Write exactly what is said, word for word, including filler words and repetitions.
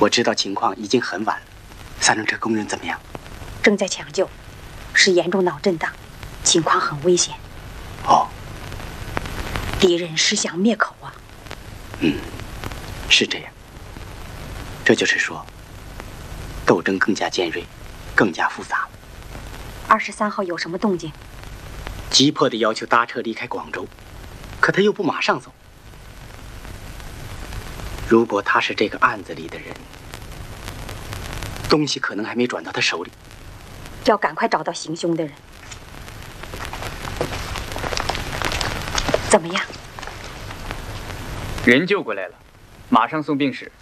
我知道情况已经很晚了，三轮车工人怎么样？ 正在抢救，是严重脑震荡，情况很危险。 哦， 敌人是想灭口啊。 嗯，是这样。这就是说，斗争更加尖锐，更加复杂。 二十三号有什么动静？ 急迫地要求搭车离开广州，可他又不马上走。如果他是这个案子里的人，东西可能还没转到他手里。 要赶快找到行凶的人。怎么样？ 人救过来了，马上送病室。